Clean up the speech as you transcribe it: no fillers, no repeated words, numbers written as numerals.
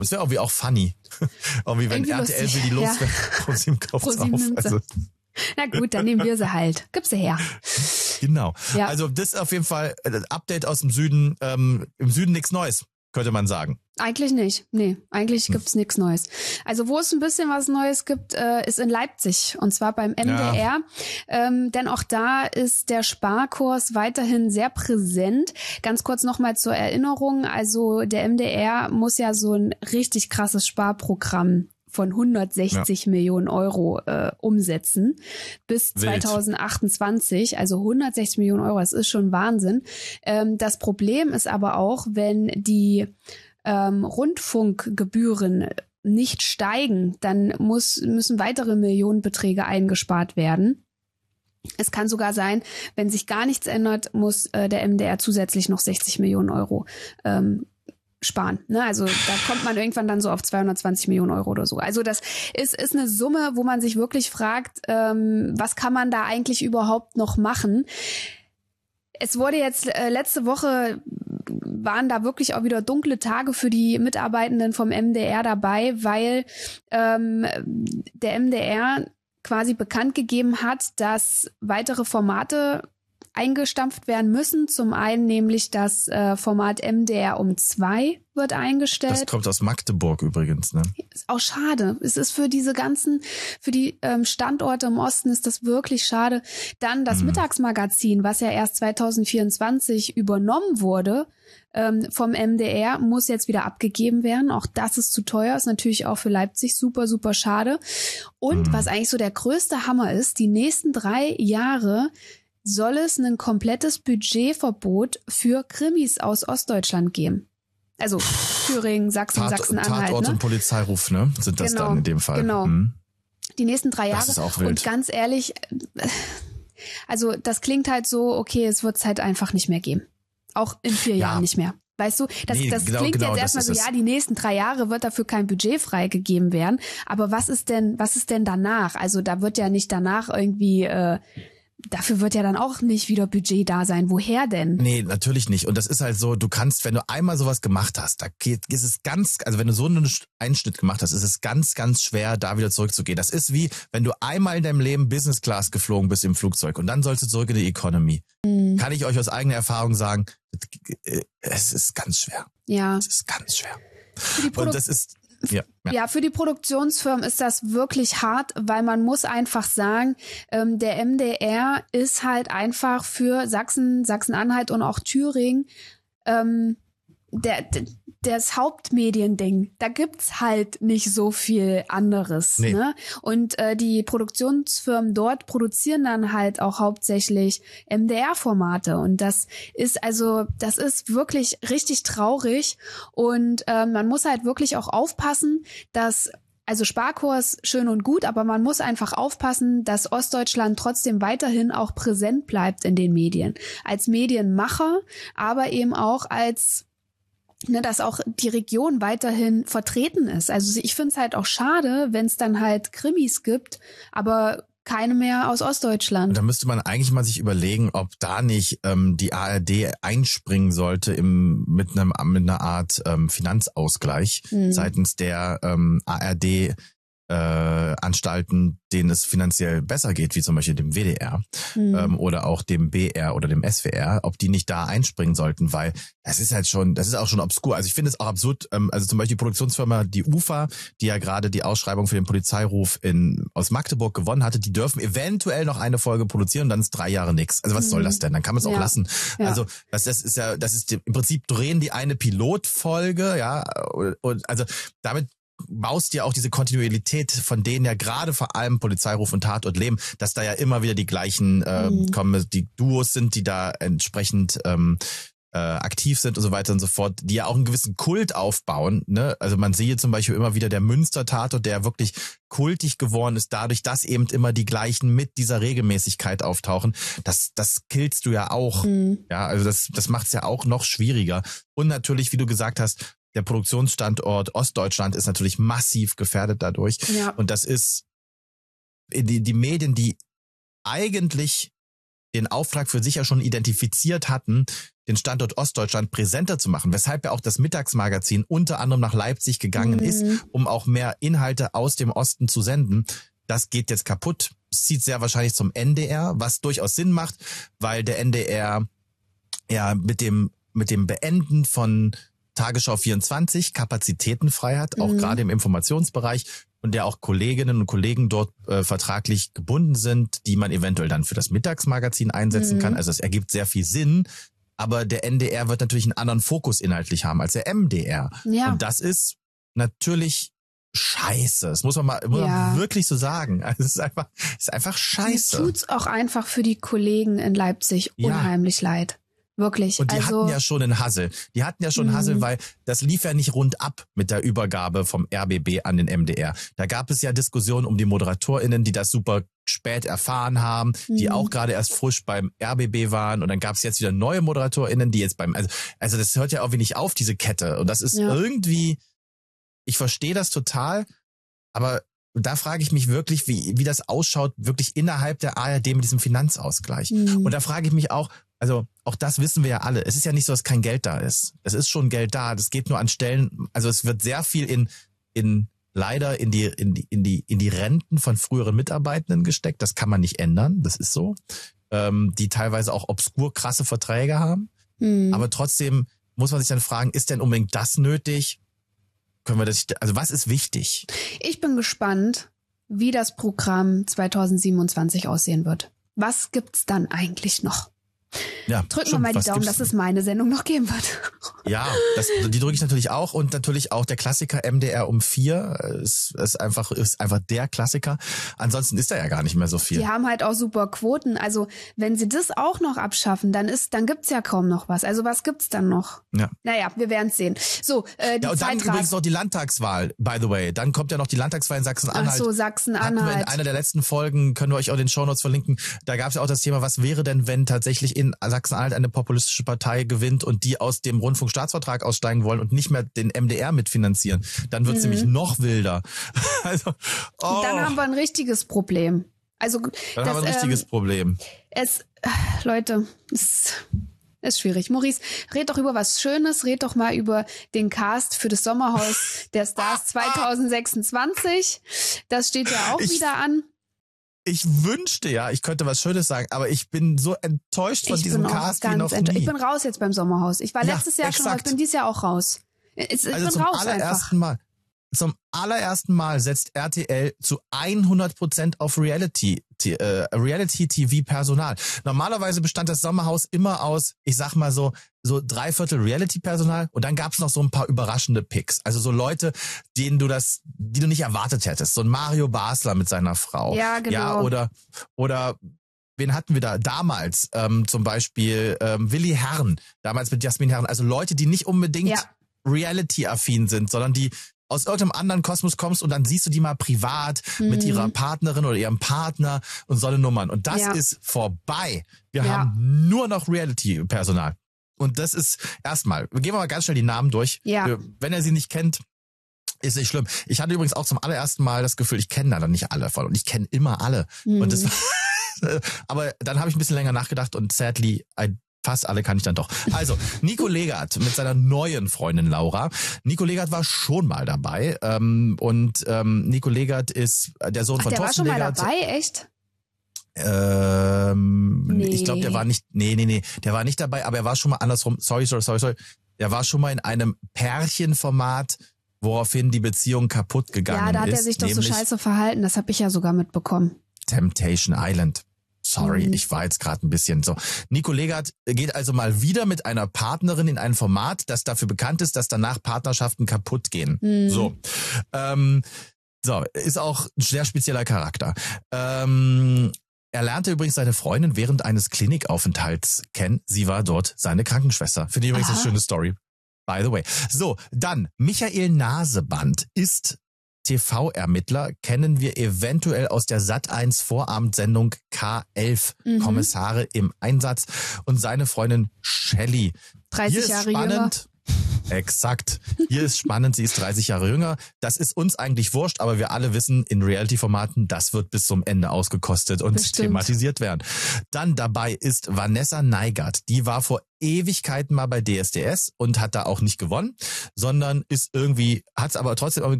Das wäre irgendwie auch funny. Irgendwie, wenn Irgendwie RTL lustig, will die loswerden, ProSieben kauft's ProSieben auf. nimmt's. Also, Na gut, dann nehmen wir sie halt. Gib sie her. genau. Ja. Also das ist auf jeden Fall Update aus dem Süden. Im Süden nichts Neues, könnte man sagen. Eigentlich nicht. Nee, eigentlich gibt's nichts Neues. Also wo es ein bisschen was Neues gibt, ist in Leipzig. Und zwar beim MDR. Denn auch da ist der Sparkurs weiterhin sehr präsent. Ganz kurz nochmal zur Erinnerung. Also der MDR muss ja so ein richtig krasses Sparprogramm von 160 Millionen Euro umsetzen bis Wild. 2028, also 160 Millionen Euro, das ist schon Wahnsinn. Das Problem ist aber auch, wenn die Rundfunkgebühren nicht steigen, dann müssen weitere Millionenbeträge eingespart werden. Es kann sogar sein, wenn sich gar nichts ändert, muss der MDR zusätzlich noch 60 Millionen Euro sparen. Ne? Also da kommt man irgendwann dann so auf 220 Millionen Euro oder so. Also das ist eine Summe, wo man sich wirklich fragt, was kann man da eigentlich überhaupt noch machen? Es wurde jetzt letzte Woche waren da wirklich auch wieder dunkle Tage für die Mitarbeitenden vom MDR dabei, weil der MDR quasi bekannt gegeben hat, dass weitere Formate eingestampft werden müssen. Zum einen nämlich das Format MDR um 2 wird eingestellt. Das kommt aus Magdeburg übrigens, ne? Ist auch schade. Es ist für die Standorte im Osten ist das wirklich schade. Dann das Mittagsmagazin, was ja erst 2024 übernommen wurde vom MDR, muss jetzt wieder abgegeben werden. Auch das ist zu teuer, ist natürlich auch für Leipzig super, super schade. Und was eigentlich so der größte Hammer ist, die nächsten 3 Jahre soll es ein komplettes Budgetverbot für Krimis aus Ostdeutschland geben. Also Thüringen, Sachsen, Sachsen-Anhalt. Tatort und Polizeiruf, ne? Sind das dann in dem Fall. Genau. Die nächsten 3 Jahre. Das ist auch wild. Und ganz ehrlich, also das klingt halt so, okay, es wird es halt einfach nicht mehr geben. Auch in 4 Jahren nicht mehr. Weißt du, das klingt jetzt erstmal so, ja, die nächsten 3 Jahre wird dafür kein Budget freigegeben werden. Aber was ist denn danach? Also da wird ja nicht danach irgendwie dafür wird ja dann auch nicht wieder Budget da sein. Woher denn? Nee, natürlich nicht. Und das ist halt so, du kannst, wenn du einmal sowas gemacht hast, ist es also wenn du so einen Einschnitt gemacht hast, ist es ganz, ganz schwer, da wieder zurückzugehen. Das ist wie, wenn du einmal in deinem Leben Business Class geflogen bist im Flugzeug und dann sollst du zurück in die Economy. Kann ich euch aus eigener Erfahrung sagen, es ist ganz schwer. Ja. Es ist ganz schwer. Und das ist... Ja, für die Produktionsfirmen ist das wirklich hart, weil man muss einfach sagen, der MDR ist halt einfach für Sachsen, Sachsen-Anhalt und auch Thüringen das Hauptmediending. Da gibt's halt nicht so viel anderes. Nee. Ne? Und die Produktionsfirmen dort produzieren dann halt auch hauptsächlich MDR-Formate. Und das ist wirklich richtig traurig. Und man muss halt wirklich auch aufpassen, dass also Sparkurs schön und gut, aber man muss einfach aufpassen, dass Ostdeutschland trotzdem weiterhin auch präsent bleibt in den Medien. Als Medienmacher, aber eben auch als dass auch die Region weiterhin vertreten ist. Also ich finde es halt auch schade, wenn es dann halt Krimis gibt, aber keine mehr aus Ostdeutschland. Da müsste man eigentlich mal sich überlegen, ob da nicht die ARD einspringen sollte mit einer Art Finanzausgleich seitens der ARD Anstalten, denen es finanziell besser geht, wie zum Beispiel dem WDR oder auch dem BR oder dem SWR, ob die nicht da einspringen sollten, weil das ist auch schon obskur. Also ich finde es auch absurd, also zum Beispiel die Produktionsfirma, die UFA, die ja gerade die Ausschreibung für den Polizeiruf aus Magdeburg gewonnen hatte, die dürfen eventuell noch eine Folge produzieren und dann ist 3 Jahre nichts. Also was soll das denn? Dann kann man es auch lassen. Ja. Also das ist im Prinzip drehen die eine Pilotfolge, ja, und also damit baust ja auch diese Kontinuität, von denen ja gerade vor allem Polizeiruf und Tatort leben, dass da ja immer wieder die gleichen die Duos sind, die da entsprechend aktiv sind und so weiter und so fort, die ja auch einen gewissen Kult aufbauen. Ne? Also man sehe zum Beispiel immer wieder der Münster-Tatort, der wirklich kultig geworden ist, dadurch, dass eben immer die gleichen mit dieser Regelmäßigkeit auftauchen. Das killst du ja auch. Ja, also das macht es ja auch noch schwieriger. Und natürlich, wie du gesagt hast, der Produktionsstandort Ostdeutschland ist natürlich massiv gefährdet dadurch. Ja. Und das ist die Medien, die eigentlich den Auftrag für sich ja schon identifiziert hatten, den Standort Ostdeutschland präsenter zu machen, weshalb ja auch das Mittagsmagazin unter anderem nach Leipzig gegangen ist, um auch mehr Inhalte aus dem Osten zu senden. Das geht jetzt kaputt. Es zieht sehr wahrscheinlich zum NDR, was durchaus Sinn macht, weil der NDR ja mit dem Beenden von Tagesschau 24 Kapazitäten frei hat, auch gerade im Informationsbereich, und der auch Kolleginnen und Kollegen dort vertraglich gebunden sind, die man eventuell dann für das Mittagsmagazin einsetzen kann. Also es ergibt sehr viel Sinn, aber der NDR wird natürlich einen anderen Fokus inhaltlich haben als der MDR. Ja. Und das ist natürlich scheiße. Das muss man mal wirklich so sagen. Also es ist einfach scheiße. Mir tut's auch einfach für die Kollegen in Leipzig unheimlich leid. Wirklich. Und die hatten ja schon einen Hassel. Weil das lief ja nicht rund ab mit der Übergabe vom RBB an den MDR. Da gab es ja Diskussionen um die ModeratorInnen, die das super spät erfahren haben, die auch gerade erst frisch beim RBB waren. Und dann gab es jetzt wieder neue ModeratorInnen, die jetzt also das hört ja auch wenig auf, diese Kette. Und das ist irgendwie, ich verstehe das total, aber da frage ich mich wirklich, wie das ausschaut, wirklich innerhalb der ARD mit diesem Finanzausgleich. Und da frage ich mich auch, also auch das wissen wir ja alle. Es ist ja nicht so, dass kein Geld da ist. Es ist schon Geld da. Das geht nur an Stellen. Also es wird sehr viel leider in die Renten von früheren Mitarbeitenden gesteckt. Das kann man nicht ändern. Das ist so. Die teilweise auch obskur krasse Verträge haben. Aber trotzdem muss man sich dann fragen, ist denn unbedingt das nötig? Also was ist wichtig? Ich bin gespannt, wie das Programm 2027 aussehen wird. Was gibt's dann eigentlich noch? Ja, drücken wir mal die Daumen, dass es meine Sendung noch geben wird. Ja, die drücke ich natürlich auch, und natürlich auch der Klassiker MDR um 4 ist einfach der Klassiker. Ansonsten ist da ja gar nicht mehr so viel. Die haben halt auch super Quoten. Also wenn sie das auch noch abschaffen, dann gibt's ja kaum noch was. Also was gibt's dann noch? Ja. Naja, wir werden sehen. So, die und dann übrigens noch die Landtagswahl, by the way. Dann kommt ja noch die Landtagswahl in Sachsen-Anhalt. Ach so, Sachsen-Anhalt. In einer der letzten Folgen, können wir euch auch in den Shownotes verlinken, da gab es ja auch das Thema, was wäre denn, wenn tatsächlich in Sachsen-Anhalt eine populistische Partei gewinnt und die aus dem Rundfunkstaatsvertrag aussteigen wollen und nicht mehr den MDR mitfinanzieren. Dann wird es nämlich noch wilder. Also, Dann haben wir ein richtiges Problem. Leute, es ist schwierig. Maurice, red doch über was Schönes, red doch mal über den Cast für das Sommerhaus der Stars 2026. Das steht ja auch wieder an. Ich wünschte ja, ich könnte was Schönes sagen, aber ich bin so enttäuscht von diesem Cast wie noch nie. Ich bin raus jetzt beim Sommerhaus. Ich war letztes Jahr schon raus, ich bin dieses Jahr auch raus. Ich bin raus einfach. Zum allerersten Mal setzt RTL zu 100% auf Reality-TV-Personal. Normalerweise bestand das Sommerhaus immer aus, ich sag mal so 3/4 Reality-Personal, und dann gab's noch so ein paar überraschende Picks. Also so Leute, die du nicht erwartet hättest. So ein Mario Basler mit seiner Frau. Ja, genau. Ja, oder wen hatten wir da damals? Zum Beispiel Willi Herren, damals mit Jasmin Herren. Also Leute, die nicht unbedingt Reality-affin sind, sondern die aus irgendeinem anderen Kosmos kommst, und dann siehst du die mal privat mit ihrer Partnerin oder ihrem Partner und so eine Nummern. Und das ist vorbei. Wir haben nur noch Reality-Personal. Und das ist erstmal, gehen wir mal ganz schnell die Namen durch. Ja. Wenn ihr sie nicht kennt, ist nicht schlimm. Ich hatte übrigens auch zum allerersten Mal das Gefühl, ich kenne da nicht alle von. Und ich kenne immer alle. Und das aber dann habe ich ein bisschen länger nachgedacht, und sadly, fast alle kann ich dann doch. Also, Nico Legat mit seiner neuen Freundin Laura. Nico Legat war schon mal dabei. Nico Legat ist der Sohn von Thorsten Legat. Der war schon mal dabei, echt? Ich glaube, der war nicht, der war nicht dabei, aber er war schon mal andersrum. Sorry. Der war schon mal in einem Pärchenformat, woraufhin die Beziehung kaputt gegangen ist. Ja, da hat er sich doch so scheiße verhalten. Das habe ich ja sogar mitbekommen. Temptation Island. Sorry, ich war jetzt gerade ein bisschen so. Nico Legat geht also mal wieder mit einer Partnerin in ein Format, das dafür bekannt ist, dass danach Partnerschaften kaputt gehen. So, ist auch ein sehr spezieller Charakter. Er lernte übrigens seine Freundin während eines Klinikaufenthalts kennen. Sie war dort seine Krankenschwester. Finde ich übrigens eine schöne Story. By the way. So, dann Michael Naseband ist TV-Ermittler, kennen wir eventuell aus der Sat.1 Vorabendsendung K11, Kommissare im Einsatz, und seine Freundin Shelley. 30 Jahre jünger. Exakt. Hier ist spannend, sie ist 30 Jahre jünger. Das ist uns eigentlich wurscht, aber wir alle wissen, in Reality-Formaten, das wird bis zum Ende ausgekostet und Bestimmt. thematisiert werden. Dann dabei ist Vanessa Neigert. Die war vor Ewigkeiten mal bei DSDS und hat da auch nicht gewonnen, sondern ist irgendwie, hat es aber trotzdem